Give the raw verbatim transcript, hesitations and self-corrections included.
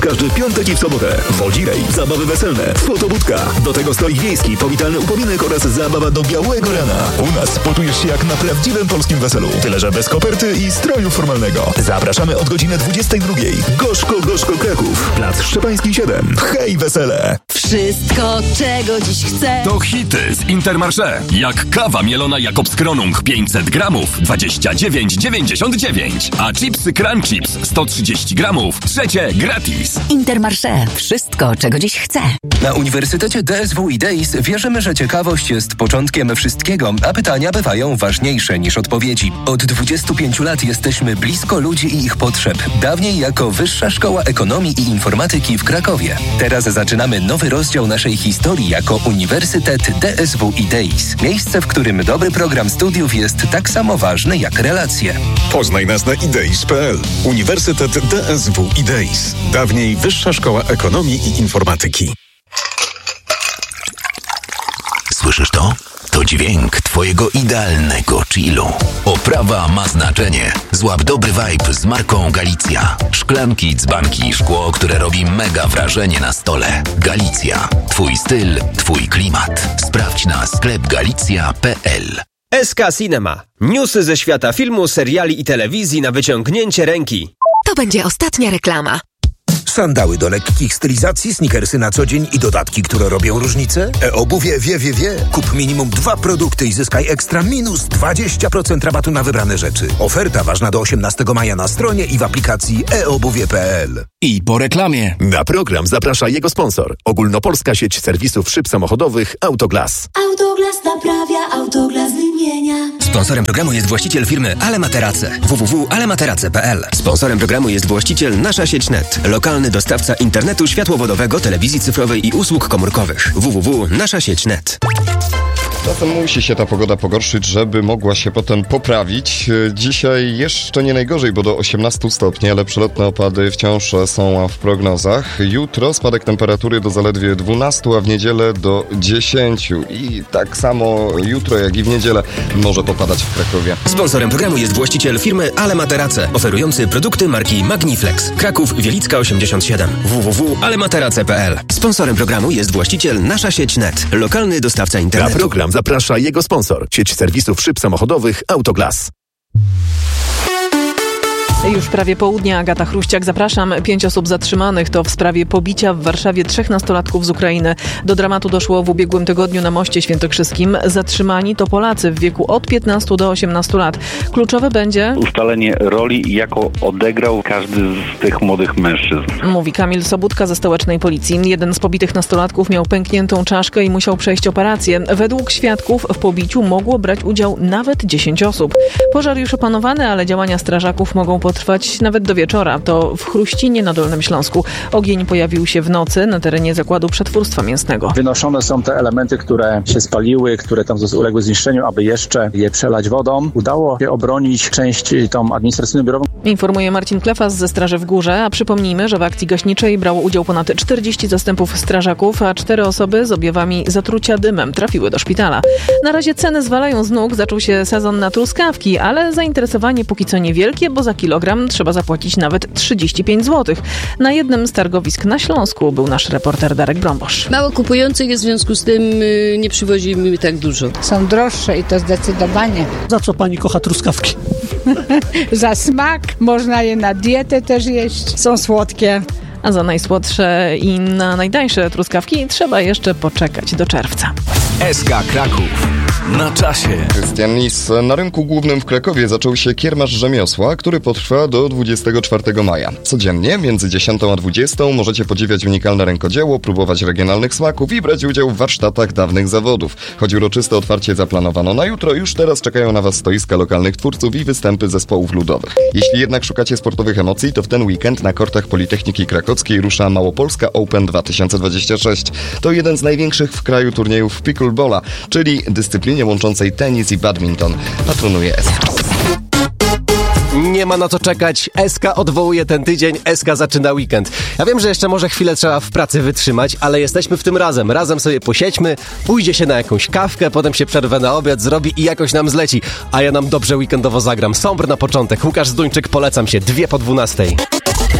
każdy piątek i w sobotę. Wodzirej, zabawy weselne, fotobudka. Do tego stolik wiejski, powitalny upominek oraz zabawa do białego rana. U nas poczułeś się jak na prawdziwym polskim weselu. Tyle, że bez koperty i stroju formalnego. Zapraszamy od godziny dwudziestej drugiej. Gorzko, Gorzko Kraków. Plac Szczepański siedem. Hej, wesele! Wszystko, czego dziś chcę. To hity z Intermarché. Jak kawa mielona Jakobs Kronung pięćset gramów, dwadzieścia dziewięć dziewięćdziesiąt dziewięć. A chipsy Crunch Chips sto trzydzieści gramów, trzecie gratis. Intermarché. Wszystko, czego dziś chcę. Na Uniwersytecie D S W i D E I S wierzymy, że ciekawość jest początkiem wszystkiego, a pytania bywają ważniejsze niż odpowiedzi. Od dwudziestu pięciu lat jesteśmy blisko ludzi i ich potrzeb. Dawniej jako Wyższa Szkoła Ekonomii i Informatyki w Krakowie. Teraz zaczynamy nowy rozdział naszej historii jako Uniwersytet D S W i D E I S. Miejsce, w którym dobry program studiów jest tak samo ważny jak relacje. Poznaj nas na ideis kropka p l. Uniwersytet D S W i D E I S. Dawniej Wyższa Szkoła Ekonomii i Informatyki. Słyszysz to? To dźwięk twojego idealnego chillu. Oprawa ma znaczenie. Złap dobry vibe z marką Galicja. Szklanki, dzbanki i szkło, które robi mega wrażenie na stole. Galicja. Twój styl, twój klimat. Sprawdź na sklep galicja kropka p l. S K Cinema. Newsy ze świata filmu, seriali i telewizji na wyciągnięcie ręki. To będzie ostatnia reklama. Sandały do lekkich stylizacji, sneakersy na co dzień i dodatki, które robią różnicę? E-obuwie wie, wie, wie. Kup minimum dwa produkty i zyskaj ekstra minus dwadzieścia procent rabatu na wybrane rzeczy. Oferta ważna do osiemnastego maja na stronie i w aplikacji e obuwie kropka p l. I po reklamie. Na program zaprasza jego sponsor. Ogólnopolska sieć serwisów szyb samochodowych Autoglas. Autoglas naprawia, Autoglas wymienia. Sponsorem programu jest właściciel firmy Ale Materace. w w w kropka ale materace kropka p l. Sponsorem programu jest właściciel Nasza Sieć Net. Lokalny dostawca internetu światłowodowego, telewizji cyfrowej i usług komórkowych. w w w kropka nasza sieć kropka net. Czasem musi się ta pogoda pogorszyć, żeby mogła się potem poprawić. Dzisiaj jeszcze nie najgorzej, bo do osiemnastu stopni, ale przelotne opady wciąż są w prognozach. Jutro spadek temperatury do zaledwie dwunastu, a w niedzielę do dziesięciu. I tak samo jutro, jak i w niedzielę może popadać w Krakowie. Sponsorem programu jest właściciel firmy Ale Materace, oferujący produkty marki Magniflex. Kraków, Wielicka osiemdziesiąt siedem. w w w kropka ale materace kropka p l. Sponsorem programu jest właściciel Nasza Sieć Net. Lokalny dostawca internetu. Na program zaprasza jego sponsor. Sieć serwisów szyb samochodowych Autoglas. Już prawie południe, Agata Chruściak, zapraszam. Pięć osób zatrzymanych to w sprawie pobicia w Warszawie trzech nastolatków z Ukrainy. Do dramatu doszło w ubiegłym tygodniu na Moście Świętokrzyskim. Zatrzymani to Polacy w wieku od piętnastu do osiemnastu lat. Kluczowe będzie ustalenie roli, jaką odegrał każdy z tych młodych mężczyzn. Mówi Kamil Sobudka ze stołecznej policji. Jeden z pobitych nastolatków miał pękniętą czaszkę i musiał przejść operację. Według świadków w pobiciu mogło brać udział nawet dziesięć osób. Pożar już opanowany, ale działania strażaków mogą potrwać nawet do wieczora. To w Chruścinie na Dolnym Śląsku. Ogień pojawił się w nocy na terenie zakładu przetwórstwa mięsnego. Wynoszone są te elementy, które się spaliły, które tam uległy zniszczeniu, aby jeszcze je przelać wodą. Udało się obronić część tą administracyjną biurową. Informuje Marcin Klefas ze Straży w Górze, a przypomnijmy, że w akcji gaśniczej brało udział ponad czterdzieści zastępów strażaków, a cztery osoby z objawami zatrucia dymem trafiły do szpitala. Na razie ceny zwalają z nóg, zaczął się sezon na truskawki, ale zainteresowanie póki co niewielkie, bo za kilogram trzeba zapłacić nawet trzydzieści pięć złotych. Na jednym z targowisk na Śląsku był nasz reporter Darek Brąbosz. Mało kupujących jest, w związku z tym yy, nie przywozimy tak dużo. Są droższe i to zdecydowanie. Za co pani kocha truskawki? Za smak, można je na dietę też jeść. Są słodkie. A za najsłodsze i na najtańsze truskawki trzeba jeszcze poczekać do czerwca. S K Kraków. Na czasie. Krystian Lis. Na rynku głównym w Krakowie zaczął się kiermasz rzemiosła, który potrwa do dwudziestego czwartego maja. Codziennie między dziesiątą a dwudziestą możecie podziwiać unikalne rękodzieło, próbować regionalnych smaków i brać udział w warsztatach dawnych zawodów. Choć uroczyste otwarcie zaplanowano na jutro, już teraz czekają na Was stoiska lokalnych twórców i występy zespołów ludowych. Jeśli jednak szukacie sportowych emocji, to w ten weekend na kortach Politechniki Krakowskiej rusza Małopolska Open dwa tysiące dwadzieścia sześć. To jeden z największych w kraju turniejów pickleballa, czyli dyscypliny łączącej tenis i badminton. Patronuje S K. Nie ma na co czekać. S K odwołuje ten tydzień. S K zaczyna weekend. Ja wiem, że jeszcze może chwilę trzeba w pracy wytrzymać, ale jesteśmy w tym razem. Razem sobie posiedźmy, pójdzie się na jakąś kawkę, potem się przerwę na obiad zrobi i jakoś nam zleci. A ja nam dobrze weekendowo zagram. Sombr na początek. Łukasz Zduńczyk, polecam się. Dwie po dwunastej.